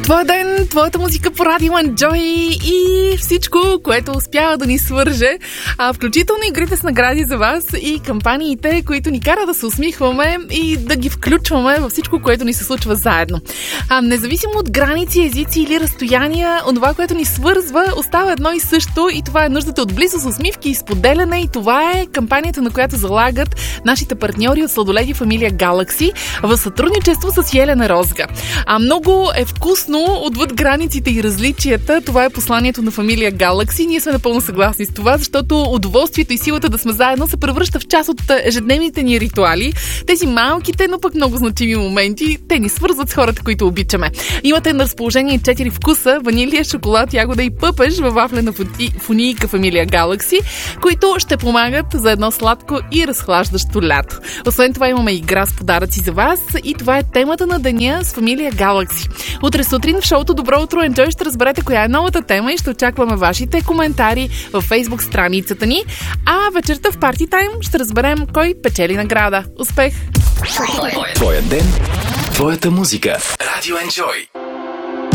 Твоя ден, твоята музика по радио Enjoy и всичко, което успява да ни свърже, включително игрите с награди за вас и кампаниите, които ни карат да се усмихваме и да ги включваме във всичко, което ни се случва заедно. Независимо от граници, езици или разстояния, онова, което ни свързва, остава едно и също и това е нуждата от близост, усмивки и споделяне, и това е кампанията, на която залагат нашите партньори от сладоледи фамилия Galaxy в сътрудничество с Елена Розга. Много е вкусно отвъд границите и различията. Това е посланието на фамилия Galaxy. Ние сме напълно съгласни с това, защото удоволствието и силата да сме заедно се превръща в част от ежедневните ни ритуали. Тези малките, но пък много значими моменти, те ни свързват с хората, които обичаме. Имате на разположение 4 вкуса: ванилия, шоколад, ягода и пъпеш във вафлена фунийка фамилия Galaxy, които ще помагат за едно сладко и разхлаждащо лято. Освен това имаме игра с подаръци за вас и това е темата на деня с фамилия Galaxy. Утре сутрин в шоуто Добро утро Enjoy ще разберете коя е новата тема и ще очакваме вашите коментари във Facebook страницата ни, а вечерта в Party Time ще разберем кой печели награда. Успех! Твоя ден, твоята музика. Радио Enjoy.